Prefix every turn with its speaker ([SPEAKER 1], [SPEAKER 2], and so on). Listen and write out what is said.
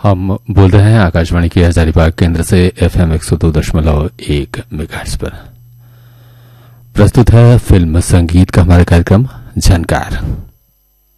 [SPEAKER 1] हम बोल रहे हैं आकाशवाणी के हजारीबाग केंद्र से FM 102.1 मेगाहर्ट्ज पर। प्रस्तुत है फिल्म संगीत का हमारा कार्यक्रम झनकार।